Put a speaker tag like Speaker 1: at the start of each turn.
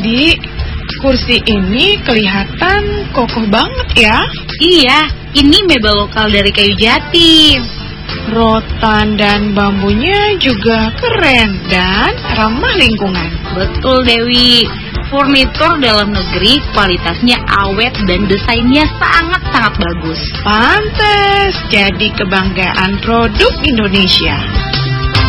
Speaker 1: Dik, kursi ini kelihatan kokoh banget ya.
Speaker 2: Iya, ini mebel lokal dari kayu jati.
Speaker 1: Rotan dan bambunya juga keren dan ramah lingkungan.
Speaker 2: Betul Dewi, furnitur dalam negeri kualitasnya awet dan desainnya sangat-sangat bagus.
Speaker 1: Pantes jadi kebanggaan produk Indonesia.